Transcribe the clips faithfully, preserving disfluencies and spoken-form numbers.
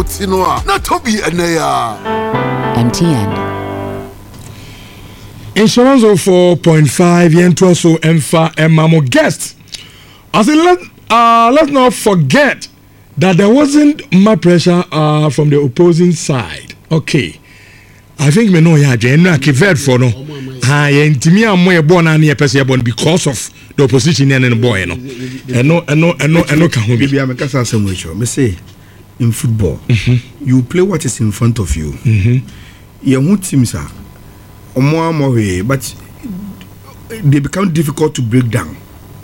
Otinoa, not to be an M T N. Insurance of four point five yen to also Emfa Emamo guest. I said, let, uh, let's not forget that there wasn't much pressure uh, from the opposing side. Okay. I think we know ya Jenna Kivet for no. Ha intimia mo born and near person born because of the opposition and the boy no. And no and no and no and no can be. Maybe I'm a some way show. Me say in football, mm-hmm. you play what is in front of you. Mhm. Yeah, who teams are more more way, but they become difficult to break down.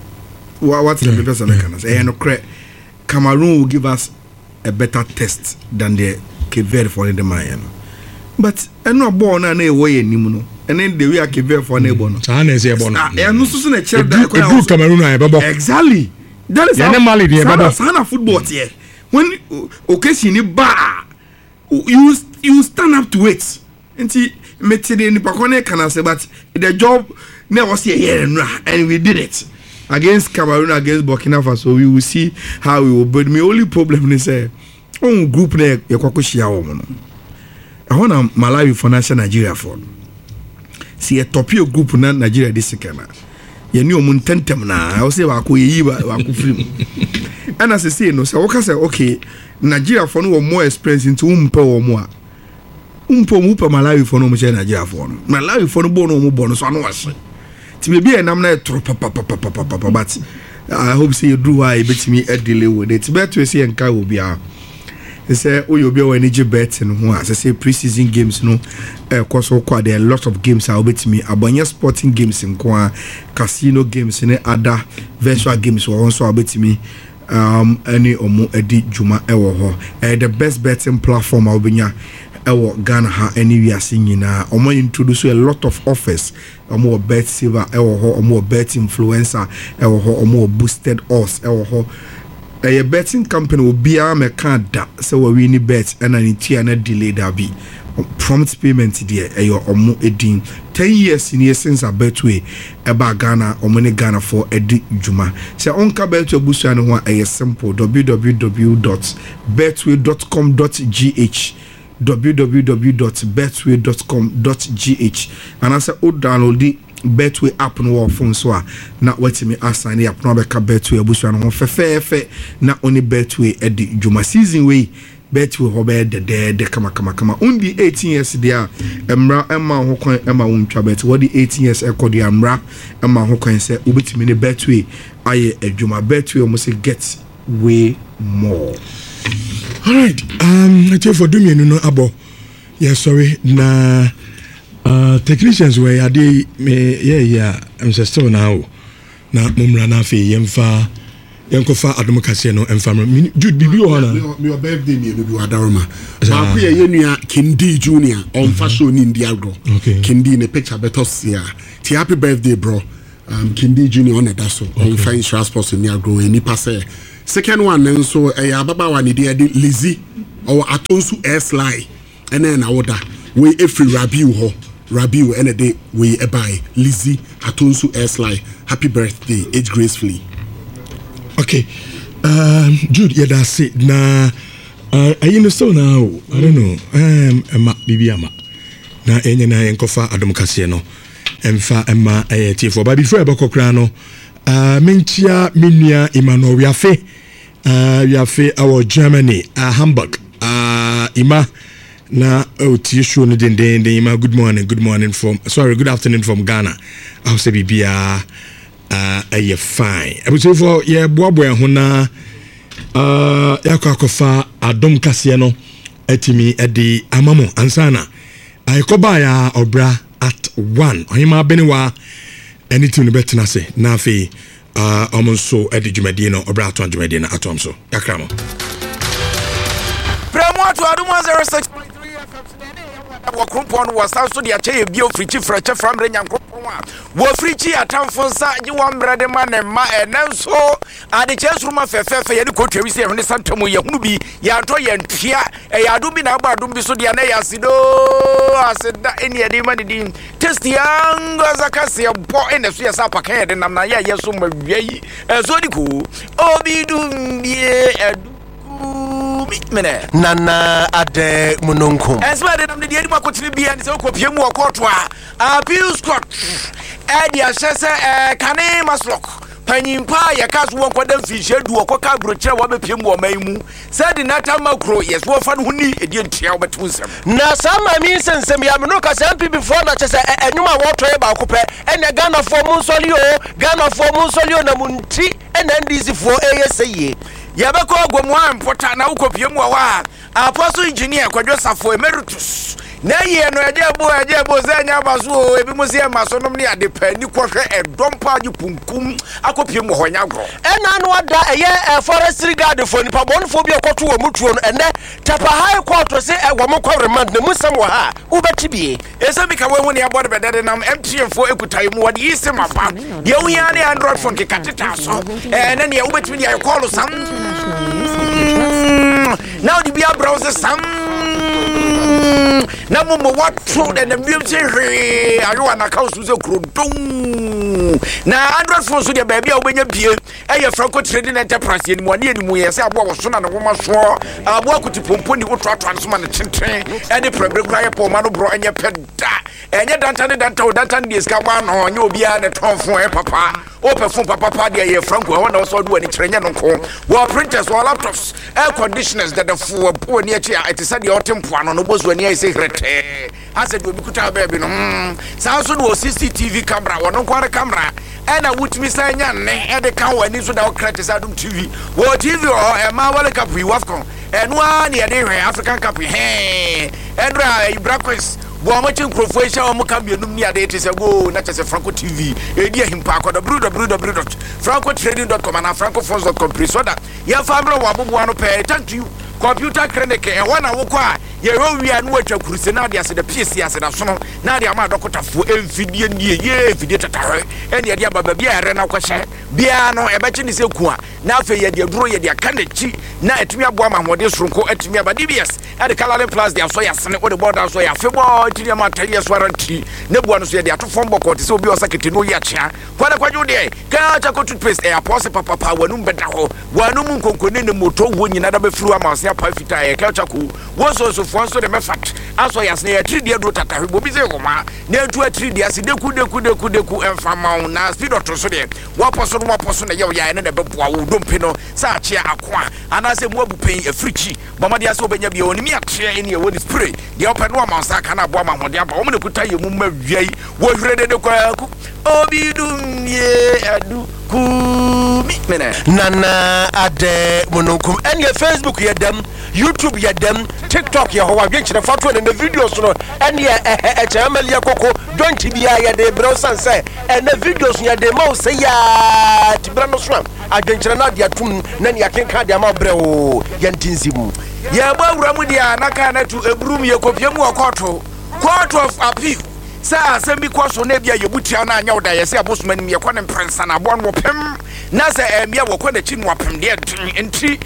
What's the purpose of the yeah. no Cameroon will give us a better test than the Cape Verde for the Mayan. But I'm not born any way anymore. And then the way I Cape Verde for the Bono. I'm not so much a Cameroon. Exactly. That is how Sana football here. When occasion bar, you you stand up to it. And see, Metide in Pacone can say, but the job never was here and we did it. Against Cameroon, against Burkina Faso, we will see how we will. But my only problem is a uh, group there. You can share one. I want to Malawi for national Nigeria for. See a top your group na Nigeria this second. You know muntentem na. I will say wa ko yi wa ko free. And as I say no, so okay say okay, Nigeria for no more experience into umpe or more. Umpe umpe Malawi for no more Nigeria for. Malawi for no bono mo bono so no was. Ti be be nam na tro papa papa papa but I hope say you do why bet me a delay with it. Bet we say enka obi a. Say o you be o energy bet no ho as say pre-season games no eh course o there a lot of games are bet me abonye sporting games nko casino games ne other virtual games wo also bet me um any omo edi juma e wo ho eh the best betting platform obenya ewo Ghana ha anywhere nyina omo introduce a lot of offers omo bet saver ewo ho omo bet influencer ewo ho omo boosted odds ewo ho a betting company will be a mechanic so we need bet and an entire delay that be prompt payment there ayo omo edin ten years in since a betway eba Ghana omone Ghana for edi juma say onka betway busu anu ho a simple w w w dot betway dot com dot g h w w w dot betway dot com dot g h and I say o download the Betway app no wa phone so na watimi assign app no beka Betway abusu no ho fefefe na oni Betway edi juma season we Betway ho be de de de kama kama kama undi eighteen years dia emra emma ho kwan emma wontwa bet what the eighteen years ekọ dia emra emma ho kwan se obetimi ne Betway aye adwuma Betway almost get way more. All right, um I tell for do me no abo. Yes, sorry na Uh, technicians were a day, yeah, yeah, I'm still now. Now, Mumra Nafi, Yemfa, Yankofa, Adamocasino, and Farmer, Jude Bibuana. Your birthday, you do Adarma. Mapuya Yenia, Kindi Junior, on fashion in Diagro. Okay. Kindi in a picture, Betosia. Ti happy birthday, bro. Um, Kindi Junior on a dasso, on fine transport in Diagro, and Nipasse. Second one, and so a Baba one idea, Lizzie, or Atonsu Air Sly, and then I order. We every Rabiu ho. Rabiu and a day we a buy Lizzie Atonsu Sly. Happy birthday, age gracefully. Okay, um, Jude, yeah, that's it. Nah, uh, I you know so now. I don't know. Um, Emma, Bibi Emma. Na enye na enkofa Adam Kasieno. Emfa Emma eh tifo. But before Eboko Krano, uh, mentia minia Imano we afe, uh, we afe our Germany, uh, Hamburg, uh, Ima. Na oh tishu no den den den good morning good morning from sorry good afternoon from Ghana. I say bibia uh aye fine. I would say for yeah boaboa ho na uh yakofa Adom Kase no etimi edi amamo ansana. I koba ya obra at one. Ohima beniwa anything no better na say na afi uh omonso edi dwumadi no obra ato dwumadi na atom so. Yakramo. Premo to Adum zero six Wakumpon was also the Ache Bio Frichi Frecha from Renyankopon. Wo Frichi atamfonsa ji wambrade ma ne ma enanso ade chesruma fefefe ye de kotwe se hune santamu ye hunu bi ya to ye ntia e ya dum bi na ba dum bi so de na ya sido aseda eni ade ma de test yang azakase bo ene so ya sa paka de nam na ya yeso ma wiyi e so di ku obi dum bi edu Kumi mene Nana ade mununkum. Esma de nam de edi makotini bia ni se okopie mu okoto a appeals court e dia hese e kane maslok panyimpa ya kaso won kwada mfihye du okoka brochire wa bepie mu omaimu se de nata makro yes wo fa no huni edi ntia wo betu nsem Na sama mi sensem ya me no ka se mp before na chese enwuma wo toye ba kopɛ ene Ghana for mu nsoli o Ghana for mu nsoli o na munti ene N D C for eyeseye yabeko agwomu ampota na ukopie mu wa apostle engineer Kwadwo Safo emeritus na ye no eje bo eje bo ze nya baso o ebi mo se maso nom ne ade pani kwohwe edompa agi punkum akopie mu honya gro ena no ada eye forestry guard for nipa bonfo bi ekoto wo mutuo no ene tapa high court se wo mo kwa remand ne musam wo ha ubeti bie ese bi ka we hu ne abode bedede nam M T N fo ekutai mu wode yise maba de hu ya ne Android phone ke kateta so eh na ne ubeti bi ya call sam now the bia browser sam na mo mo watro de na biem se hwe ayo na ka so se krodon na Android phone so de ba bia obenya bie eye Franco Trading Enterprise ni mo ne ni mo ye se abo wo so na ne wo ma so abo akuti pompo ni wotro atwa so ma ne tenten e de prebre kra ye po ma no bro enye peda enye danta ne danta o danta ne eska wa no onye obi a ne tonfo e papa o perfume papa papa de ye Franco e wona so do ani kyerenya no ko wo printers wo laptops air conditioners that the for po ni achi a etisa de otempo ano no bozo ani ai se hrete ase do bi kuta baby no sa so do C C T V camera wono kware camera e na wutimi sanya ne e de kan wani so da o kratisa dum T V wo T V o e ma wale cap wi wafcon e no a ne de hwe African Cup he Edra Ibrakos bo ma chin crofesha o mo ka bienum ni ade tese go na tese Franco T V e di ahimpa ko w w w dot franco trading dot com na francophone dot com so that ya family wa bobo ano pay thank you computer clinic e wana wo kwa ye ro wi anu atwa kuruse na de ase da P C ase da so no na de ama dokota fo emfidie nie ye fidie tatare e de de baba bia ere na kwahye bia no e be chi ni se ku a na afa ye de duro ye de aka na chi na etumi abo ama hode soronko etumi aba D B S e de Calais Plus de so ya sene o de border so ya febo tiri ma tele swaranti ne bua no so ye de atofo mboko te se obi osakete no ya chia kwada kwadwo de ka cha ko toothpaste e apose papa pa wanum beda ho wanum nkonkone ne moto wo nyina da be firu ama se apa fita e ka cha ko wo so so fo so de me fat aso ya sene ya tiri de do tata bo bi se ko ma na etu atiri de ase deku deku deku deku emfa maun na speed to so de wo poso no wo poso na ye ya ne de be boa wo dompe no sa chia akoa ana se mo abupen afriki bama de ase obenya bia oni mi atre ne ye wo di spray de open no ma sa kana boa ma hode aba wo me kuta ye mu mawiai wo hwere de de kwa ku obi dum ye adu ku mi mena Nana ade mununkum ene Facebook ye dem YouTube ye dem TikTok ye ho wa dwenkyere foto ne videos no ene ye e chamali akoko don't bia ye de bro sanse ene videos ye de mo se ya tibra no so adwenkyere na de atum na ne yakenka de ama bre o ye ntinzimu ye ba wura mu dia na ka na tu ebrum ye kopie mu okoto court of appeal sa asembi kwaso na bia ye butia na anya oda ye se abosomani me ye kwane prensa na abo no pem na se emia wo kwane chi no pem de enti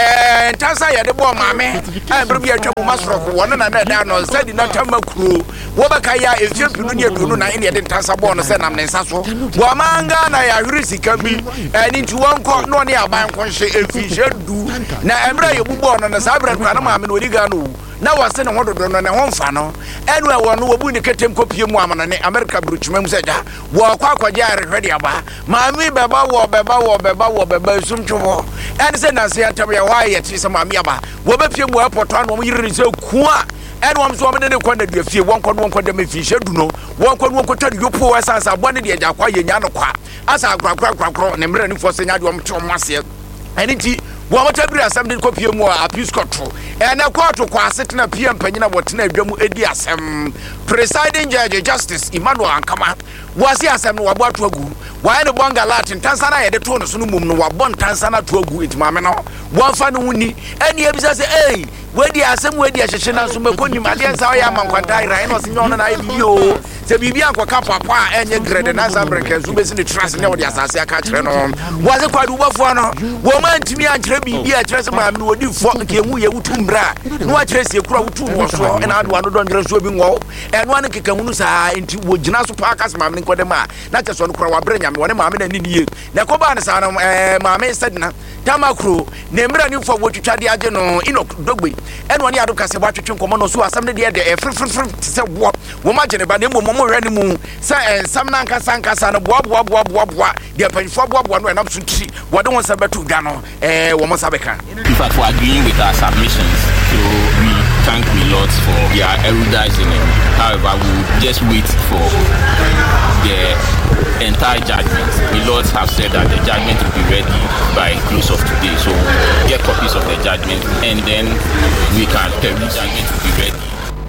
eh ntasa ye de bo maame abru bia twa mu masroko wona na na da no se di na tama kuro wo baka ya efie pinu ne dunu na ene de ntasa bo no se nam ne nsa so wo manga na ya hwiri sika bi eni nti wonko no ne aban konhye efi shedu na emra ye bubo no na sabra kwa na maame no diga no na wase ne hododo no ne homfa no enu e wo no wo bu ne ketem kopie mu amana ne America bruchuma mu seja wo kwa kwaja rehwede aba maami beba wo beba wo beba wo beba sumtwo ene se na se atam ya wa ye ti se maami aba wo be pie mu airport anu mo yiri se kua ene wam so me ne kwa na dua fie wonko no wonko de me fi shedu no wonko no wonko tari yopo esansa abo ne de ja kwa ye nya no kwa asa akra akra akra ne mre ne fo se nya de om to mase ene ti wo amatabiri asem de kopie mu a apiscoto ene court kwa setena pie mpanyina wotena adwamu edi asem presiding judge justice Emmanuel Ankama wasi asem no wabo ato agu wa ene bonga latin tansana ye de to no so no mum no wabo tansana to agu itimame no wo fa no huni ene ebisa se eh wedi asem wedi ahyehye na so makoni made nsa ya mankwanta ira ene osinyo no na ibio se bibi ankoka papa enye grade na zabreke so besi ne trust ne wodi asase aka kire no wase kwadu bofo no wo ma ntimi ankire bibi a kire se ma me wodi fo ke hu ye wutu mbra no akire se kura wutu wo so ena ado ado ndre so bi ngo eno an keka hunu sa enti wo gina so pa aka se ma me nkode ma na cheso no kura wa bre nyame wone maame na ni nie na ko ba ne sa no eh maame said na tamakro na mra ni fo wotwitwa de age no ino dogbe ene woni ado kase ba twetwe nkomo no so asam ne de de frfrfr se wo wo ma gene ba ne mo mo hwe ne mu sa ensam na nka sanka sa no boa boa boa boa boa de panfo boa boa no enam so tri wo de won sa betu dwa no eh wo mo sa beka. In fact, for agreeing with our submissions, so we thank the Lord for their erudising. However, we will just wait for the entire judgment. The Lords have said that the judgment will be ready by close of today. So get copies of the judgment and then we can peruse. Judgment will be ready.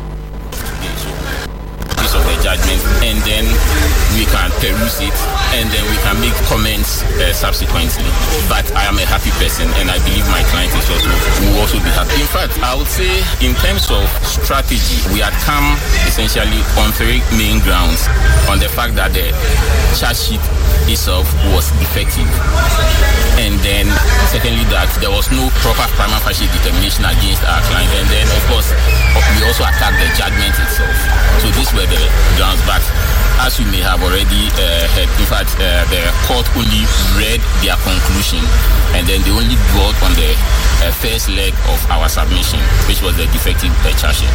So copies of the judgment and then we can peruse it and then we can make comments uh, subsequently. But I am a happy person and I believe my client is also will also be happy. In fact, I would say in terms of strategy, we had come essentially on three main grounds. On the fact that the charge sheet itself was defective, and then secondly that there was no proper prima facie determination against our client, and then of course we also attacked the judgment itself. So these were the grounds. But as you may have already uh, heard, in fact, uh, the court only read their conclusion and then they only brought on the uh, first leg of our submission, which was the defective uh, charge sheet.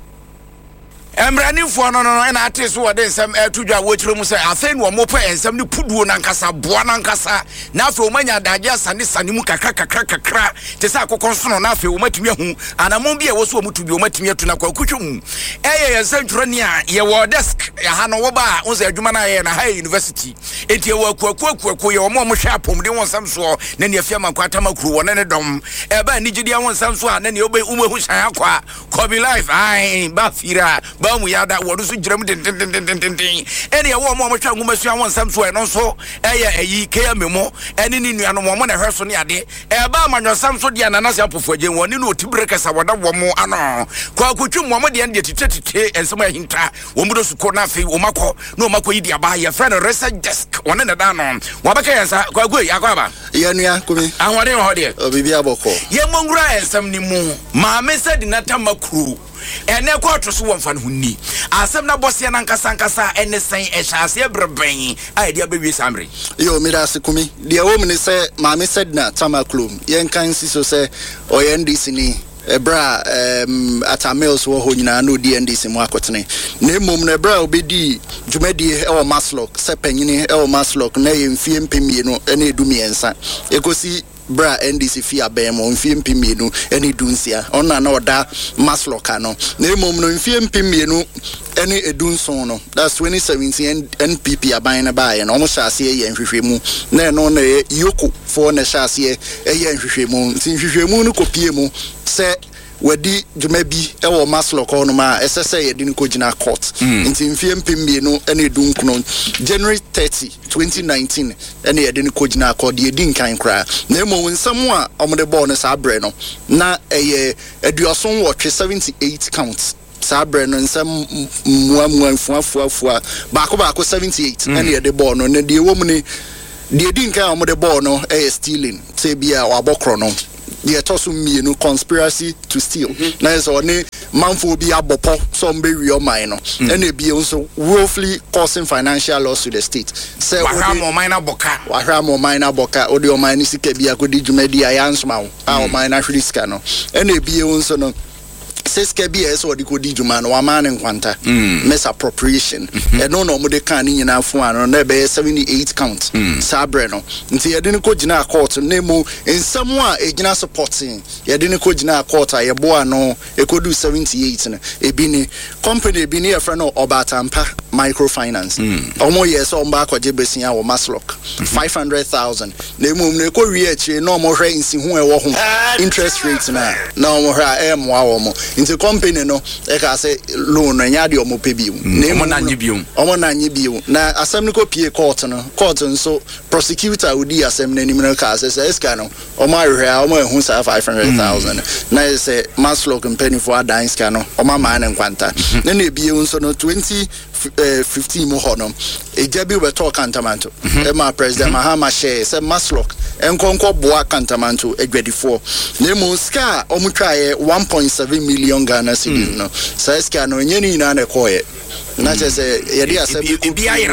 Emrani fo no no na ate so wode nsem etudwa wochiro mu se afen wo mopa ensem ne puduo na nkasa boa na nkasa na afi o manya daje asane sane mu kakra kakra kakra te se akokonso na afi o matumi ahu anamon bi e wo so o mutubi o matumi atu na kwa kutwu mu eye yensan tworo ne a ye wo desk ya ha no wo ba unse adwuma na ye na high university enti wo akuaku akuaku ye wo mo mo hwe apom de won sam so na ne afia makwata makuru wo ne ne dom e ba ni gidi won sam so a na ne obe umehu shan akwa kobi life ai ba fira ba mu yada wo so giram den den den den den ene ye wo mo mo hwa nguma sua won sam so e no so eye ayi ke amemo ene ni nua no mo mo na hwe so ne ade e ba amanyo sam so dia na na se apofoje won ni no otibireka sa woda wo mo ano kwa kutwu mo mo de de titete ensem ahinta wo mo do su ko na fe wo makọ no makọ yi dia ba ye friend research desk won na da no wo baka yensa kwa goi akwaba ye nua kumi anwade ho de obibi aboko ye mongura ensem ni mu ma me se di na tamakuru ene kwato so won fa no ni asem na bosse na nkasa nkasa ene sen ehase ebreben ai dia bewie samre yo mi da se kumi dia wo mi ne se ma me said na tamaklum ye nkan si so se o ye ndc ni ebra um atamels wo ho nyina no di ndc mu akotene na mom na ebra obedi dwumadi e o maslok se panyini e o maslok na ye mfie mpemie no ene edumiensa ekosi bra N D C fi abemo mfie mpimienu ene dunsia ona na oda masloka no na emom no mfie mpimienu ene edunson no that's twenty seventeen N P P aban na ba ye no mo hyase ye nhwehwemu na no na yoko for na hyase ye nhwehwemu nti nhwehwemu no kopie mu se wadi djumebi ewo masloko no ma esese ye din ko gina court nti mfie mpemie no ene dunkuno January thirtieth twenty nineteen ene ye din ko gina court ye din kan kra na emo nsam a omde ball no sa bre no na eye aduoson wo seventy-eight counts sabre no nsam muam muam fuafua fua baako baako seventy-eight ene ye de ball no na de wo mu ne de din kan omde ball no eye stealing se bia wa bokro no the tosu mienu conspiracy to steal na is one manfo bi abopo some be we mine no and e bi also willfully causing financial loss to the state say wahamo minor boka wahamo minor boka odi o mine sika bi akodi djumadi ayansma wo a o mine ahwiri sika no and e bi also no seska bi eso odi kodi djuma no amane nkwanta misappropriation e no no mo de kan ni nyina fu ano na be seventy-eight count sabre no nti ye de ne ko gina court na mo ensam a e gina supporting ye de ne ko gina court a ye bo ano e ko do seventy-eight no e bi ni company e bi ni e fra no Obatampa microfinance omo ye so mba akwaje besia wo maslok five hundred thousand na mo ne ko wi achi no mo hwe nsi hu e wo ho interest rate na na mo hwa e mo awo mo into company no e ka say loan nya de omo pebiu na mo na nyibiu omo na nyibiu na asem ko pie court no court nso prosecutor udi asem na nim no ka say eska no omo ahwe omo ehun sa five hundred thousand na say maslok company for adanska no omo ma na nkwanta na na ebie nso no twenty fifteen mo hono e jabi we talk kantamanto e ma president Mahama share say maslok enkonko boa kantamanto edwadifo na mo ska omo twae one point seven million Ghana cedis no say ska no nyeni na na koye na che say ye dia say bi ayira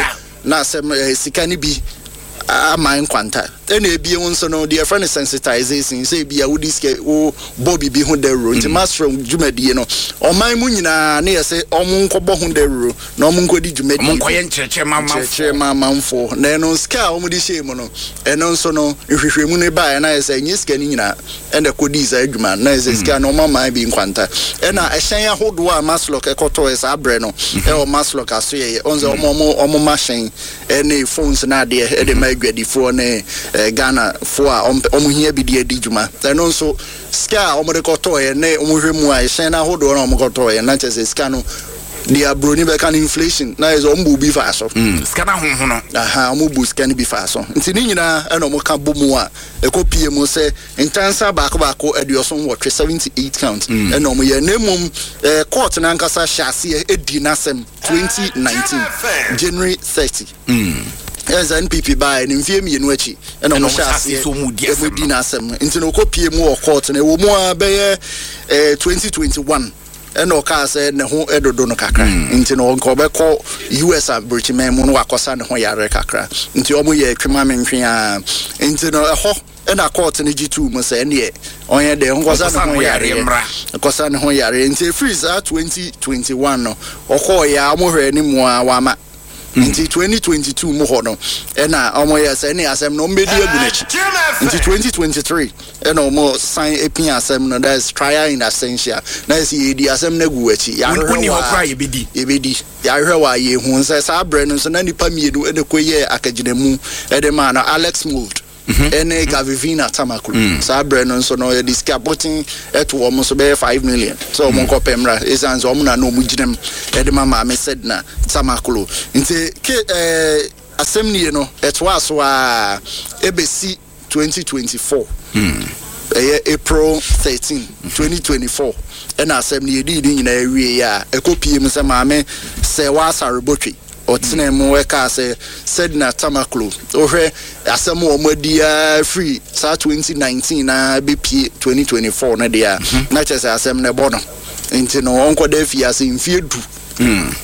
na asɛm sika ni bi aman kwanta ena ebie won so no the friend sensitization say bia wo diske wo bobby bi ho dero nti master dwumadie no oman mu nyina na yese omo nkobɔ ho dero na omo nkodi dwumadie omo nkoye nkyerɛkyerɛ mamamfo mamamfo na no ska omo di shame no eno nso no hwehwemu ne ba na yese nyi ska ni nyina enda kodi za adwuma na yese ska no mama bi nkwanta ena ɛhyɛn ahodo a maslok ekoto esa abre no e o maslok aso ye onze omo omo machine ene phones na de e de magwadifo ne Ghana for omo hia bi de adijuma eno nso ska omo de koto ye ne omo hwemu a ɛhyɛn ahodo na omo koto ye na chese ska no dia broni be kan inflation na is omo bi fa so mm ska na honho no aha omo bu ska ni bi fa so nti ni nyina ena omo ka bomu a ekopie mu se intansa baako baako adioson wo seventy-eight count ena omo ye nemum eh court na nkasa hyase edi nasem twenty nineteen January thirty mm as N P P by in N mi enu achi ena omo hyase so mu di nasem nti no kopie mu wo court na wo mu a be eh twenty twenty-one eno ka se ne ho edodo no kakra nti no nko be ko U S abrichman mu no akosa ne ho yare kakra nti omo ye twema mentwe a nti no eho ena court ne G two mu se ne onye de nkosa ne ho yare akosa ne ho yare nti freeze twenty twenty-one no okọ ya mo hwe ni mu a wama nti twenty twenty-two mu ho no ena omo ye se ne asem no mbedi agunachi nti twenty twenty-three ena omo sign epin asem no that is trial in absentia na is ye di asem na gu achi ya hwe wa kra ye bedi ye bedi ya hwe wa ye hu nse sa bre no so na nipa miedu ede koye akaginemu ede ma na Alex moved ene Gavivina Tamakulu sa bre no so no ye discapoting eto omo so be five million so omo ko pemra esanzo omo na no mu ginem ede ma ma me said na Tamakulu nti ke eh asem nie no eto aso a ebesi twenty twenty-four hmm eh April thirteenth twenty twenty-four ena asem nie di di nyina awie ya ekopie mu se ma me se wa asarbotwe otine mu weka se said na Tamakulu ohwe asem o modia free sa twenty nineteen na B P twenty twenty-four na dia na chese asem ne bono nti no onko da fi ase mfie du mm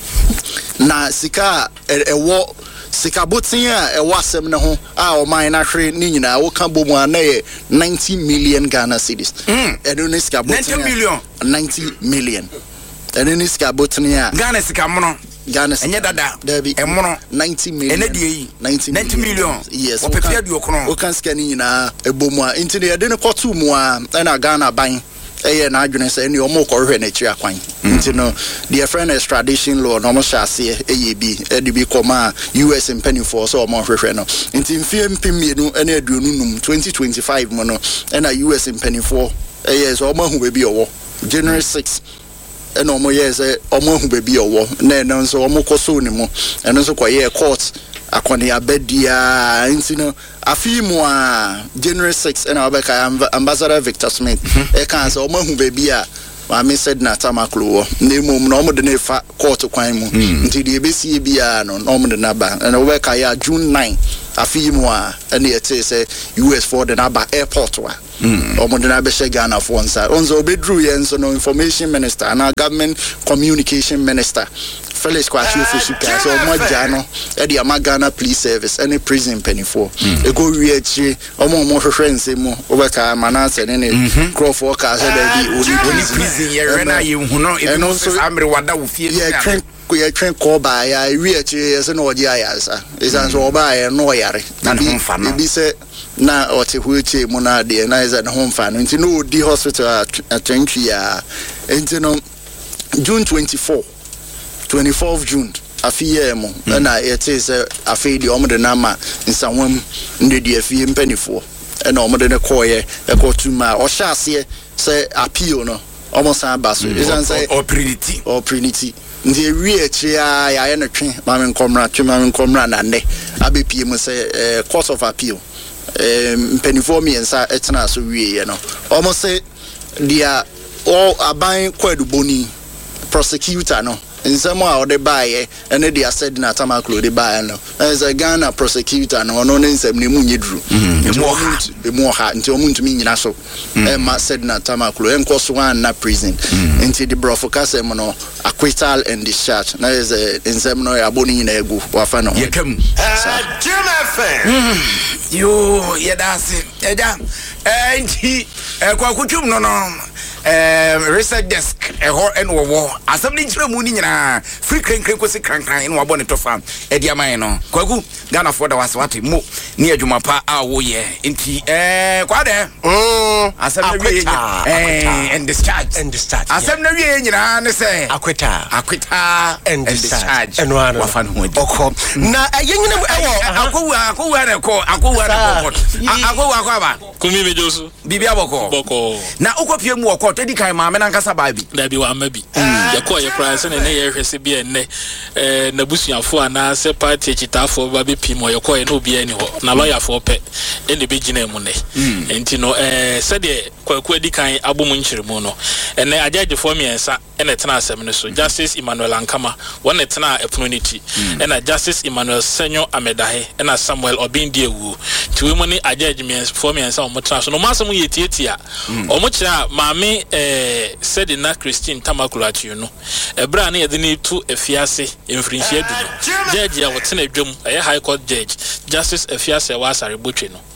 na sika ewo sika botin a ewo asem ne ho a o man na hwe ni nyina wo ka bomu ana ye ninety million Ghana cedis mm eno ne sika botin ninety million ninety million eno ne sika botin a Ghana sika mono Ghana enye dada emono ninety million ene die ninety million yes o pepia du okono o kan scan nyina ebomu a nti ne de ne kotu mu a na Ghana ban eye na adwene se ne omo ko hwe na chi akwan nti no the friend extradition law no mo hyase eye bi e de bi koma U S impending for so omo hwehwe no nti mfie mpemienu ene aduonu num twenty twenty-five mo no na U S impending for eye so omo hu be bi owo January sixth ena omo ye se omo hu be bi owo na eno nso omo koso ni mo eno nso kwaye court akoni abedia nti no afi mu a January sixth ena obeka Ambassador Victor Smith e kan se omo hu be bi a ma me said na Tamakulu na mum na omo de na fa court kwan mu nti de ebesi bi a no na omo de na ba ena obeka ya June ninth afi mu a ena ye te se U S for the na ba airport wa omo de na be she Ghana for onsa onzo obedru ye nso no information minister and government communication minister Felix Kwasi Ofosuka so omo ja no e de ama Ghana police service any prison penny for e go wi achi omo omo hwehwe nsemu obeka manase ne ne Crawford ka se da bi oni prison ye rena ye hu no e no so amre wada wo fie ye twen ko ye twen ko ba ya wi achi se no oji ayasa isan so oba ye no yare na bi bi se na ote huche mu na de na iza na homfa no nti no di hospital atwentwi ya nti no June twenty-fourth twenty-fourth June afiye mo na ete se afi di omo de na ma nsanwam nde di afi mpanifo na omo de ne koye e ko tuma o hyase se appeal no omo san baso isan say oprinity oprinity ndi ewi echi a ya na twen ma me nkomra twen ma me nkomra na ne abepie mo se court of appeal mpanifo mi ensa etena so wie no omo se dia o aban kwadu boni prosecutor no nsɛm a ɔde baeɛ ɛne de asɛd na Tamaklo de baeɛ no ɛsɛ Ghana prosecutor no ɔno ne nsɛm ne mu nyɛ duru emu ɔha nti ɔmo ntumi nyina so ɛma sɛd na Tamaklo ɛnkɔ so anna prison nti de brɔfo kasɛm no acquittal and discharge na ɛsɛ nsɛm no yɛabɔ no nyina egu wafa no yɛkam yo yɛdaase ɛgya nti ɛkɔakotwom no no Um, research desk a ho and wo assembly muni nyina free crank crank kosi crank crank in wabone to farm e dia man no kwagu Ghana for the was what mo ni adwuma pa a wo ye nti eh kwade mm assembly eh and discharge and discharge assembly we nyina ne say akweta akweta and discharge and one wafan ho okọ na yenyina ewo akowu akowu na ko akowu na ko akowu akwaba kumi mejoso bibia boko boko na ukopie mu okọ tedi kan ma me nankasa ba bi da bi wa ma bi ya ko ye price ne ne ye hwese bi enne eh na busuafo ana se party chitafo ba be pi mo ye ko ye no bi ani ho na lawyer fo pe ene be gina mu ne enti no eh se de kwaku edi kan abom nkyiremu no ene ajaje fo miensa ene tena asem ne so Justice Emmanuel Ankama wona tena epunoniti ena Justice Emmanuel Senyo Amedahe ena Samuel Obindi ewu ti we mo ni ajaje miensa fo miensa o mo tena so no masem yetietia o mo kira maame eh said na Christine Tamaklo atu no ebra na yede ni tu efiase emfrinhia du no judge ya wotena adwam eh high court judge Justice efiase wa asare botwe no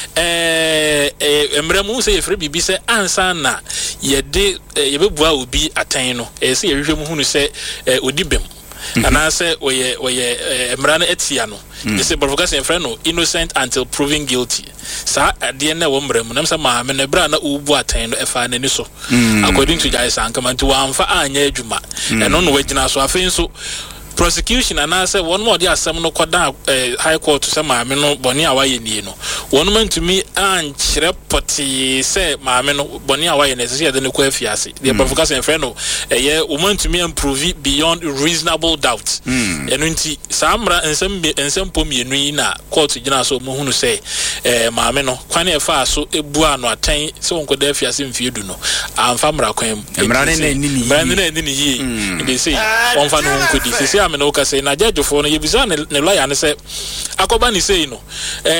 eh emremu se yefre bibi se ansa na yede yebebua obi atan no eh se yehwehwem hunu se odibem ana se oye oye emra na etia no they say provocation friend no innocent until proven guilty sa ade na wo mremu nam se ma me na bra na ubu atan no efa na ni so according to Jai Sankama nti wa amfa anya adwuma eno no wagina so afen so prosecution and answer one more dia asem no koda high court to say maame no boni awaye nie no one man to me an kire poti say maame no boni awaye na say de ne ko afiase the provocation friend no eh woman to me improve beyond reasonable doubt eno nti samra ensem ensem pom yenu yi na court gina so mo hunu say eh maame no kwane e fa so ebu ano atan se won ko da afiase mfiedu no amfa mra kwan mra ne ne ni mra ne ne ni yi they say won fa no ko di say me no ka say na judge for no yebisa ne lawyer ne say akoba ni say no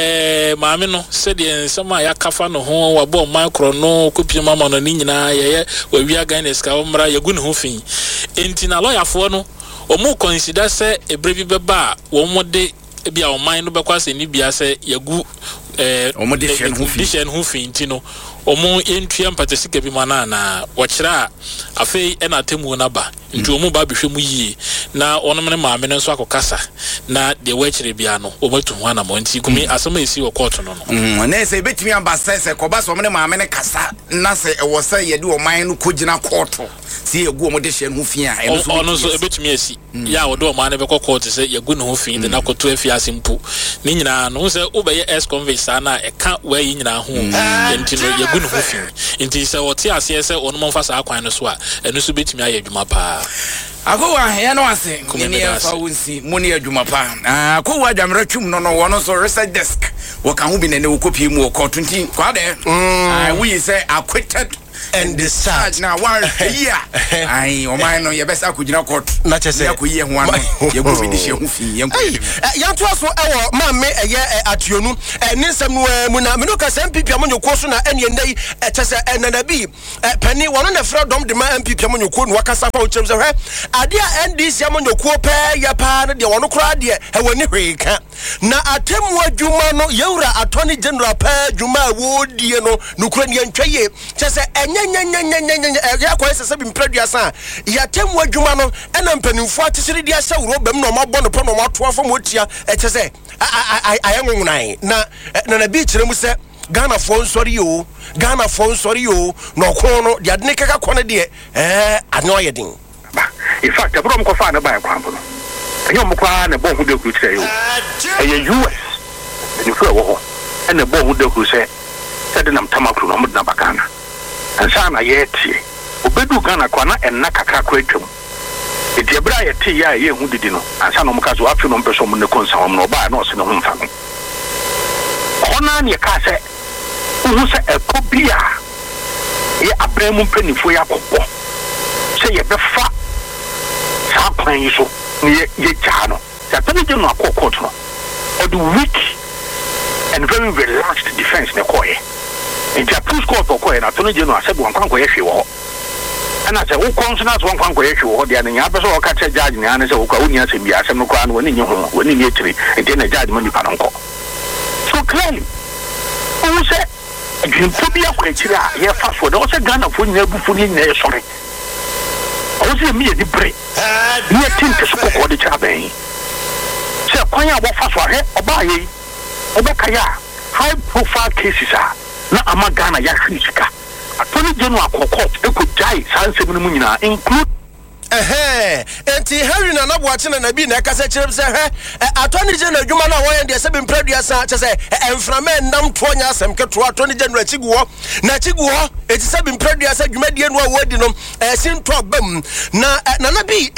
eh maame no say de ensema ya kafa no ho wabo micro no kopie mama no ni nyina ye wa wi aga ne ska omra yagu ne ho fin enti na lawyer for no omo consider say ebrebi beba wo mode bia o man no bekwa say ni bia say yagu eh omo de hye ho fin hye ho fin ti no omo entua mpatesika bi mana na wɔkyerɛ afei ɛna temu na ba nti omo ba behwɛ mu yie na ɔnom ne maame no nso akɔkasa na de wɔkyerɛ bia no obatu ho ana mo nti kumi asɛm esi wɔ court no no mm na sɛ betumi amba sɛ sɛ kɔba sɛ ɔmo ne maame ne kasa na sɛ ɛwɔ sɛ yɛde ɔman no kɔgyina court sɛ yɛgu ɔmo de hyɛ no ho fin a ɛno so ɔno nso ebetumi asi ya wɔde ɔman no bɛkɔ court sɛ yɛgu ne ho fin de na kɔto afiase mpo ne nyinaa no sɛ wobɛyɛ ex convict saa na ɛka wɔ yi nyinaa ho nti no yɛgu ne ho fin nti sɛ wɔte aseɛ sɛ ɔno mfa saa kwan no so a ɛno so betumi ayɛ adwuma paa akowa ya no ase ni fa wonsi moni adwuma pa akowa adwamra twum no no wono so research desk wo ka ho bi ne ne wo kopie mu wo court nti kwade ah we say acquitted and discharged now one year ai o man no ye besa akugina court na chese yakoyi ho ano ye go bi de hye ho fin ye nko ya to so ewo ma me eye atuonu ne nsem mu na me no ka sem pipia monyoko so na ene ndai chese enana bi pani wono na fra dom de ma mpipia monyoko no wakasa fa o kyerem se hwe ade a N D C monyoko pe ya pa no de wono kra de e woni hweka na atemu adwuma no yewura attorney general pa adwuma wo die no nukura ne ntwaye chese nyanyanyanyanya ya kwa sese bi mpraduasa ya temu adwuma no ena mpanimfo atesere dia sha wuro bam no mabɔ no pɔ no matoa fo motia ɛkyɛ sɛ ayenwunan na na na bi kyerɛ mu sɛ Ghana fo nsɔre yo Ghana fo nsɔre yo no ko no dia de keka kɔ ne de eh ane oyɛ din ba in fact abro mko fa na ba kwampo no enyo mko na bɔ hu de ku kyerɛ yo ɛyɛ U S ni fu ɛwɔ hɔ ɛna bɔ hu de ku sɛ sɛ de nam Tamaklo no mo na bakana ansa na yɛtie obedu Ghana kwa na enna kakra kwa atwam eti ebra yɛtie ya yɛ hu didi no ansa na mka so afi no mpɛso mo ne konsa mo no ba na ɔse ne ho mfa no ona ne ka sɛ hu sɛ ekobia yɛ abrɛmu mpanifo yɛ akɔbɔ sɛ yɛbɛfa sa kwan yi so ne ye ja no ya tani je no akọ court no or the weak and very relaxed defense ne koye nti a push court koye na tani je no asebu ankwan koye hwe wo ana se wo consonant wo ankwan koye hwe wo de na nya be so ka che judge ne ana se wo kwa woni asem bi asem no kwa no woni nye ho woni nye tiri nti na judge mo ni pa nko so clearly wo se adwempo bi akwa kiri a ye fa so de wo se Ghana fo nyina bufu ni nyina ye sore wo se mi ye di bre ni tin ke so ko de cha ben se kwanya wo fa so he oba ye oba ya high profile cases a na ama Ghana ya hwishika atoni general court e ko jai sansem no mu nyina include eh enti Harry na naboache na nabi na kasa kyerem se he atoni general adwuma na wo ye de se bimpraduasa che se emframa nam to nya asem keto atoni general chiguo na chiguo eti se bimpraduasa adwuma die no a wodi no eh sinto bam na na nabi